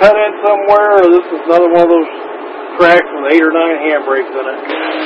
cut in somewhere, or this is another one of those tracks with 8 or 9 handbrakes in it?